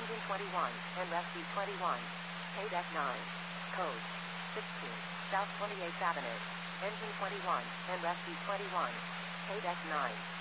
Engine 21, and rescue 21. KDEC 9. Code 16, South 28th Avenue. Engine 21, and rescue 21. KDEC 9.